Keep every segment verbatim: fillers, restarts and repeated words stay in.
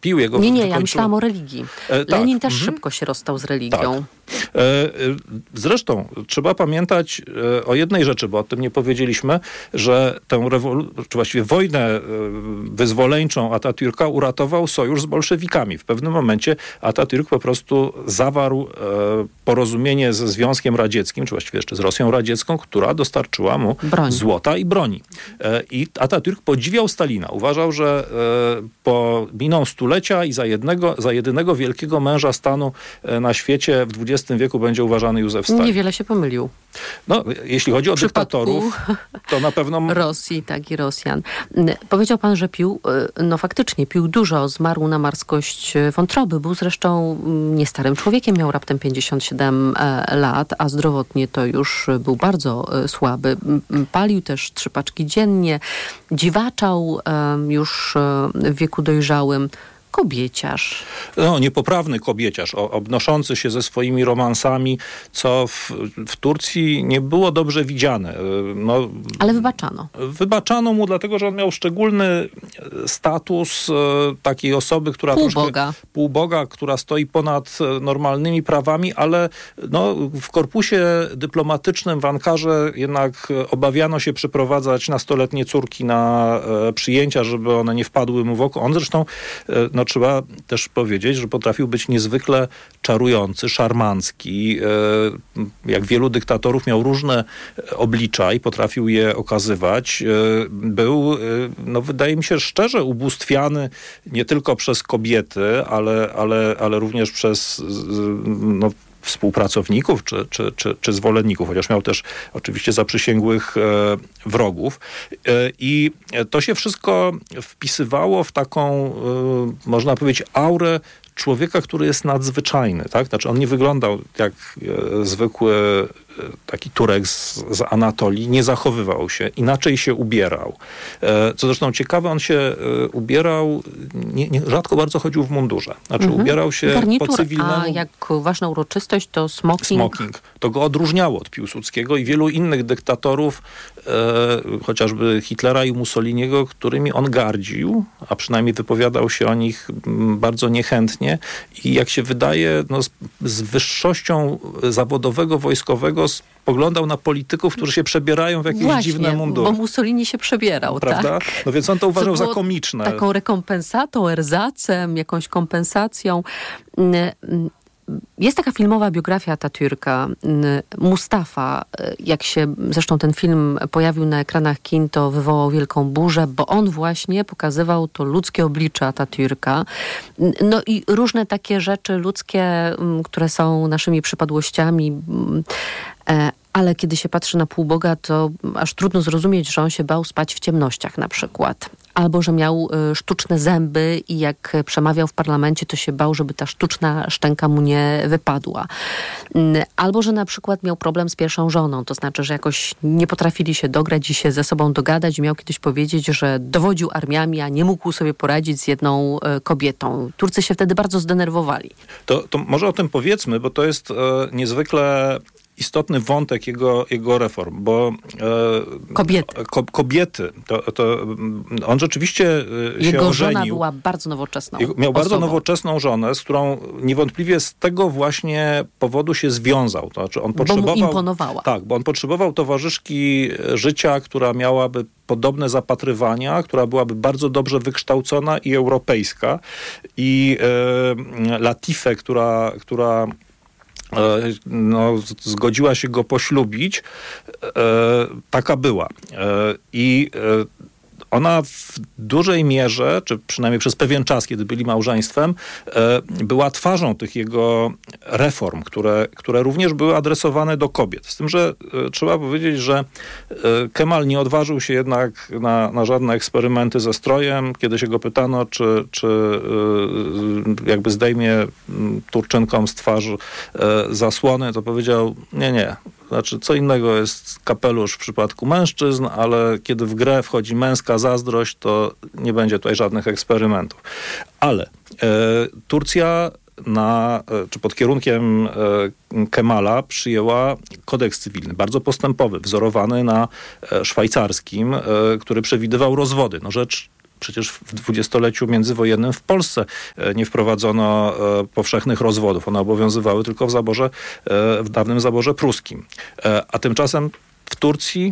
pił jego... Nie, nie, wykończyło... ja myślałam o religii. E, tak. Lenin też mhm. szybko się rozstał z religią. Tak. Zresztą trzeba pamiętać o jednej rzeczy, bo o tym nie powiedzieliśmy, że tę rewolu- czy właściwie wojnę wyzwoleńczą Atatürka uratował sojusz z bolszewikami. W pewnym momencie Atatürk po prostu zawarł porozumienie ze Związkiem Radzieckim, czy właściwie jeszcze z Rosją Radziecką, która dostarczyła mu broń. złota i broni. I Atatürk podziwiał Stalina. Uważał, że po miną stulecia i za jednego, za jedynego wielkiego męża stanu na świecie w dwudziestym wieku będzie uważany Józef Stalin. Niewiele się pomylił. No, jeśli chodzi o dyktatorów, to na pewno... Rosji, tak i Rosjan. Powiedział pan, że pił, no faktycznie pił dużo, zmarł na marskość wątroby. Był zresztą nie starym człowiekiem, miał raptem pięćdziesiąt siedem lat, a zdrowotnie to już był bardzo słaby. Palił też trzy paczki dziennie, dziwaczał już w wieku dojrzałym. Kobieciarz. No, niepoprawny kobieciarz, obnoszący się ze swoimi romansami, co w, w Turcji nie było dobrze widziane. No, ale wybaczano. Wybaczano mu, dlatego że on miał szczególny status e, takiej osoby, która półboga. troszkę półboga, która stoi ponad normalnymi prawami, ale no, w korpusie dyplomatycznym w Ankarze jednak obawiano się przyprowadzać nastoletnie córki na e, przyjęcia, żeby one nie wpadły mu w oko. On zresztą e, no, trzeba też powiedzieć, że potrafił być niezwykle czarujący, szarmancki. Jak wielu dyktatorów miał różne oblicza i potrafił je okazywać. Był, no wydaje mi się, szczerze ubóstwiany nie tylko przez kobiety, ale, ale, ale również przez no, współpracowników czy, czy, czy, czy zwolenników, chociaż miał też oczywiście zaprzysięgłych e, wrogów. E, I to się wszystko wpisywało w taką, e, można powiedzieć, aurę człowieka, który jest nadzwyczajny. Tak? Znaczy on nie wyglądał jak e, zwykły e, taki Turek z, z Anatolii, nie zachowywał się, inaczej się ubierał. E, co zresztą ciekawe, on się e, ubierał, nie, nie, rzadko bardzo chodził w mundurze. Znaczy mm-hmm. ubierał się garnitur, po cywilnemu. A jak ważna uroczystość, to smoking. Smoking. To go odróżniało od Piłsudskiego i wielu innych dyktatorów, e, chociażby Hitlera i Mussoliniego, którymi on gardził, a przynajmniej wypowiadał się o nich m, bardzo niechętnie i jak się wydaje, no, z, z wyższością zawodowego, wojskowego spoglądał na polityków, którzy się przebierają w jakieś Właśnie, dziwne mundury. Bo Mussolini się przebierał, prawda? tak? No więc on to uważał za komiczne. Taką rekompensatą, erzacem, jakąś kompensacją. Jest taka filmowa biografia Atatürka, Mustafa. Jak się zresztą ten film pojawił na ekranach kin, to wywołał wielką burzę, bo on właśnie pokazywał to ludzkie oblicze Atatürka. No i różne takie rzeczy ludzkie, które są naszymi przypadłościami, ale kiedy się patrzy na półboga, to aż trudno zrozumieć, że on się bał spać w ciemnościach na przykład. Albo, że miał y, sztuczne zęby i jak przemawiał w parlamencie, to się bał, żeby ta sztuczna szczęka mu nie wypadła. Y, albo, że na przykład miał problem z pierwszą żoną. To znaczy, że jakoś nie potrafili się dograć i się ze sobą dogadać. Miał kiedyś powiedzieć, że dowodził armiami, a nie mógł sobie poradzić z jedną y, kobietą. Turcy się wtedy bardzo zdenerwowali. To, to może o tym powiedzmy, bo to jest e, niezwykle istotny wątek jego, jego reform, bo e, kobiety, ko, kobiety to, to on rzeczywiście się jego ożenił. Żona była bardzo nowoczesną Miał osobą. bardzo nowoczesną żonę, z którą niewątpliwie z tego właśnie powodu się związał. To znaczy on potrzebował, bo mu imponowała. Tak, bo on potrzebował towarzyszki życia, która miałaby podobne zapatrywania, która byłaby bardzo dobrze wykształcona i europejska. I e, Latifę, która, która no, zgodziła się go poślubić, e, taka była. E, I e, ona w dużej mierze, czy przynajmniej przez pewien czas, kiedy byli małżeństwem, e, była twarzą tych jego reform, które, które również były adresowane do kobiet. Z tym, że e, trzeba powiedzieć, że e, Kemal nie odważył się jednak na, na żadne eksperymenty ze strojem. Kiedy się go pytano, czy, czy e, jakby zdejmie Turczynkom z twarzy e, zasłony, to powiedział, nie, nie. Znaczy, co innego jest kapelusz w przypadku mężczyzn, ale kiedy w grę wchodzi męska zazdrość, to nie będzie tutaj żadnych eksperymentów. Ale e, Turcja na, czy pod kierunkiem e, Kemala przyjęła kodeks cywilny, bardzo postępowy, wzorowany na e, szwajcarskim, e, który przewidywał rozwody. No rzecz przecież w dwudziestoleciu międzywojennym w Polsce nie wprowadzono powszechnych rozwodów. One obowiązywały tylko w zaborze, w dawnym zaborze pruskim. A tymczasem w Turcji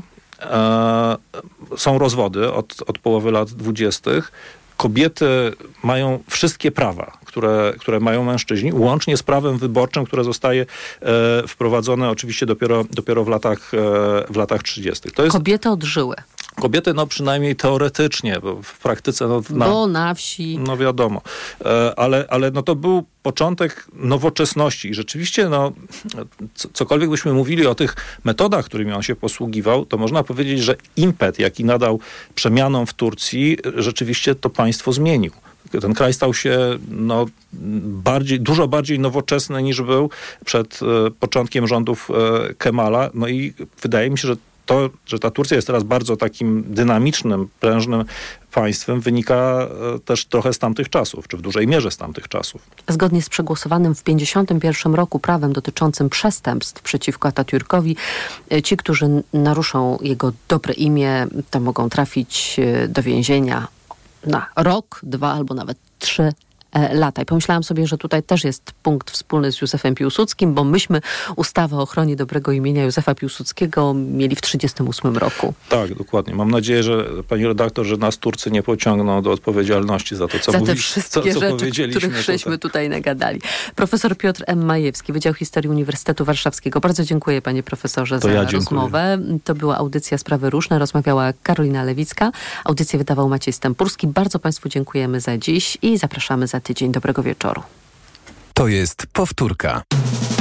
są rozwody od, od połowy lat dwudziestych. Kobiety mają wszystkie prawa, które, które mają mężczyźni, łącznie z prawem wyborczym, które zostaje e, wprowadzone oczywiście dopiero, dopiero w latach, e, w latach trzydziestych. To jest... Kobiety odżyły. Kobiety, no przynajmniej teoretycznie, bo w praktyce... No, na, bo na wsi... No wiadomo. E, ale, ale no to był początek nowoczesności i rzeczywiście, no, c- cokolwiek byśmy mówili o tych metodach, którymi on się posługiwał, to można powiedzieć, że impet, jaki nadał przemianom w Turcji, rzeczywiście to państwo zmienił. Ten kraj stał się no, bardziej, dużo bardziej nowoczesny niż był przed e, początkiem rządów e, Kemala. No i wydaje mi się, że to, że ta Turcja jest teraz bardzo takim dynamicznym, prężnym państwem, wynika e, też trochę z tamtych czasów, czy w dużej mierze z tamtych czasów. Zgodnie z przegłosowanym w pięćdziesiątym pierwszym roku prawem dotyczącym przestępstw przeciwko Atatürkowi, ci, którzy naruszą jego dobre imię, to mogą trafić do więzienia na rok, dwa albo nawet trzy lata. I pomyślałam sobie, że tutaj też jest punkt wspólny z Józefem Piłsudskim, bo myśmy ustawę o ochronie dobrego imienia Józefa Piłsudskiego mieli w trzydziestym ósmym roku. Tak, dokładnie. Mam nadzieję, że pani redaktor, że nas Turcy nie pociągną do odpowiedzialności za to, co za mówi, te wszystkie co, co rzeczy, których żeśmy tutaj. tutaj nagadali. Profesor Piotr M. Majewski, Wydział Historii Uniwersytetu Warszawskiego. Bardzo dziękuję, panie profesorze, to za ja rozmowę. To była audycja Sprawy Różne. Rozmawiała Karolina Lewicka. Audycję wydawał Maciej Stępurski. Bardzo państwu dziękujemy za dziś i zapraszamy za tydzień. Dobrego wieczoru. To jest powtórka.